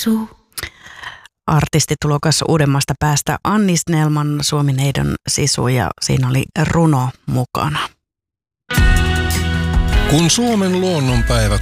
Artistitulokas uudemmasta päästä Anni Snellman, Suomi-neidon sisu, ja siinä oli runo mukana. Kun Suomen luonnonpäivä